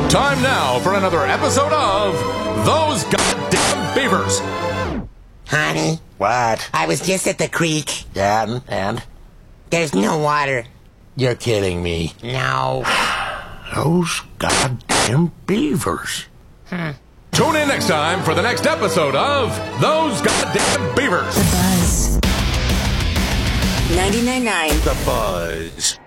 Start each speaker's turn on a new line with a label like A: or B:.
A: Time now for another episode of Those Goddamn Beavers.
B: Honey?
C: What?
B: I was just at the creek.
C: Yeah, and?
B: There's no water.
C: You're kidding me.
B: No.
C: Those goddamn beavers.
A: Tune in next time for the next episode of Those Goddamn Beavers.
D: The Buzz. 99.9.
C: The Buzz.